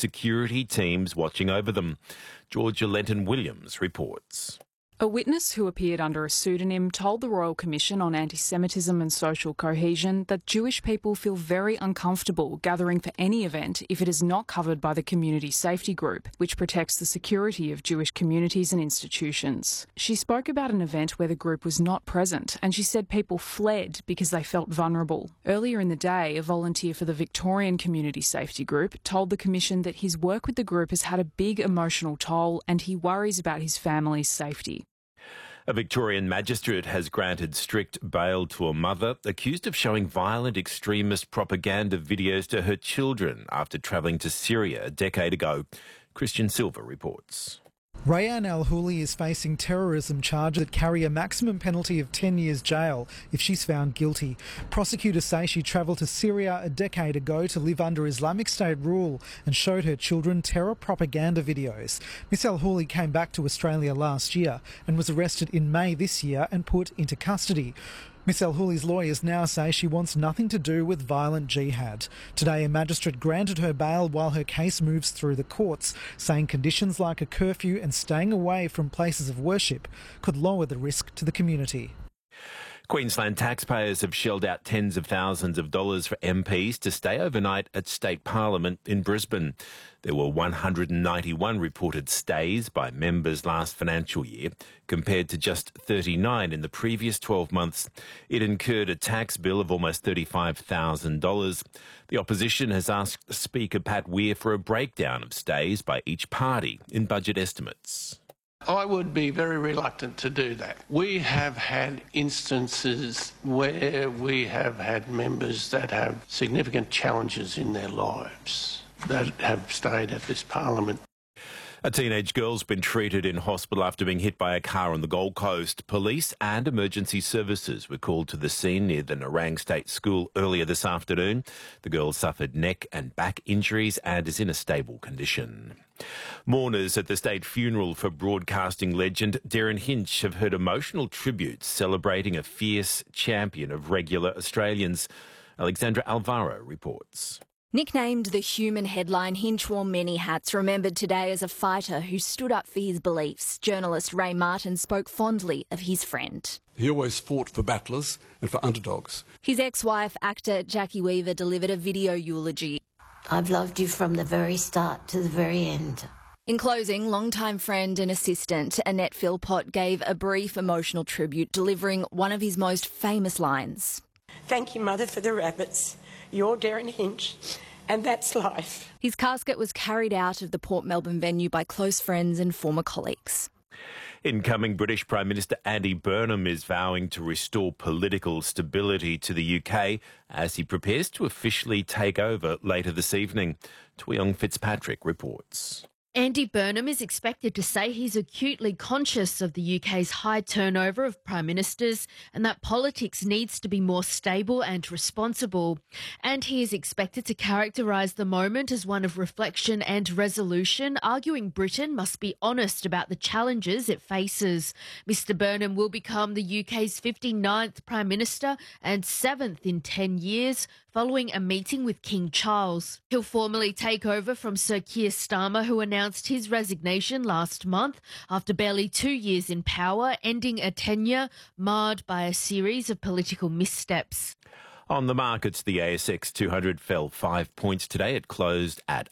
security teams watching over them. Georgia Lenton-Williams reports. A witness who appeared under a pseudonym told the Royal Commission on Anti-Semitism and Social Cohesion that Jewish people feel very uncomfortable gathering for any event if it is not covered by the Community Safety Group, which protects the security of Jewish communities and institutions. She spoke about an event where the group was not present, and she said people fled because they felt vulnerable. Earlier in the day, a volunteer for the Victorian Community Safety Group told the Commission that his work with the group has had a big emotional toll and he worries about his family's safety. A Victorian magistrate has granted strict bail to a mother accused of showing violent extremist propaganda videos to her children after travelling to Syria a decade ago. Christian Silva reports. Rayan Al-Houli is facing terrorism charges that carry a maximum penalty of 10 years jail if she's found guilty. Prosecutors say she travelled to Syria a decade ago to live under Islamic State rule and showed her children terror propaganda videos. Miss Al-Houli came back to Australia last year and was arrested in May this year and put into custody. Miss Al-Houli's lawyers now say she wants nothing to do with violent jihad. Today, a magistrate granted her bail while her case moves through the courts, saying conditions like a curfew and staying away from places of worship could lower the risk to the community. Queensland taxpayers have shelled out tens of thousands of dollars for MPs to stay overnight at State Parliament in Brisbane. There were 191 reported stays by members last financial year, compared to just 39 in the previous 12 months. It incurred a tax bill of almost $35,000. The opposition has asked Speaker Pat Weir for a breakdown of stays by each party in budget estimates. I would be very reluctant to do that. We have had instances where we have had members that have significant challenges in their lives that have stayed at this Parliament. A teenage girl's been treated in hospital after being hit by a car on the Gold Coast. Police and emergency services were called to the scene near the Nerang State School earlier this afternoon. The girl suffered neck and back injuries and is in a stable condition. Mourners at the state funeral for broadcasting legend Derryn Hinch have heard emotional tributes celebrating a fierce champion of regular Australians. Alexandra Alvaro reports. Nicknamed the human headline, Hinch wore many hats, remembered today as a fighter who stood up for his beliefs. Journalist Ray Martin spoke fondly of his friend. He always fought for battlers and for underdogs. His ex-wife, actor Jackie Weaver, delivered a video eulogy. I've loved you from the very start to the very end. In closing, longtime friend and assistant Annette Philpott gave a brief emotional tribute, delivering one of his most famous lines. Thank you, Mother, for the rabbits. You're Derryn Hinch, and that's life. His casket was carried out of the Port Melbourne venue by close friends and former colleagues. Incoming British Prime Minister Andy Burnham is vowing to restore political stability to the UK as he prepares to officially take over later this evening. Tweong Fitzpatrick reports. Andy Burnham is expected to say he's acutely conscious of the UK's high turnover of prime ministers and that politics needs to be more stable and responsible. And he is expected to characterise the moment as one of reflection and resolution, arguing Britain must be honest about the challenges it faces. Mr Burnham will become the UK's 59th Prime Minister and 7th in 10 years, following a meeting with King Charles. He'll formally take over from Sir Keir Starmer, who announced his resignation last month after barely 2 years in power, ending a tenure marred by a series of political missteps. On the markets, the ASX 200 fell 5 points today. It closed at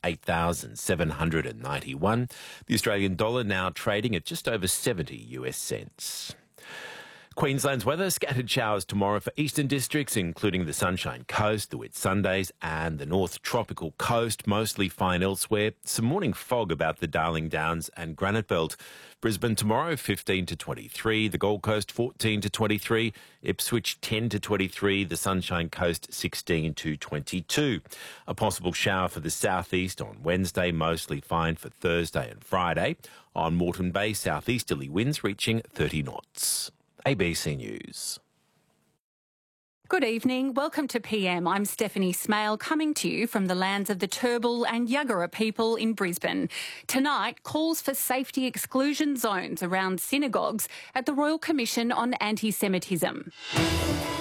8,791. The Australian dollar now trading at just over 70 US cents. Queensland's weather, scattered showers tomorrow for eastern districts, including the Sunshine Coast, the Whitsundays and the North Tropical Coast. Mostly fine elsewhere. Some morning fog about the Darling Downs and Granite Belt. Brisbane tomorrow, 15 to 23. The Gold Coast, 14 to 23. Ipswich, 10 to 23. The Sunshine Coast, 16 to 22. A possible shower for the southeast on Wednesday, mostly fine for Thursday and Friday. On Moreton Bay, southeasterly winds reaching 30 knots. ABC News. Good evening. Welcome to PM. I'm Stephanie Smale, coming to you from the lands of the Turrbal and Yuggera people in Brisbane. Tonight, calls for safety exclusion zones around synagogues at the Royal Commission on Anti-Semitism.